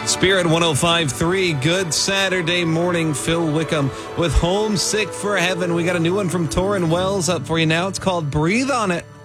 Spirit 105.3, good Saturday morning. Phil Wickham with Homesick for Heaven. We got a new one from Torrin Wells up for you now. It's called Breathe on It.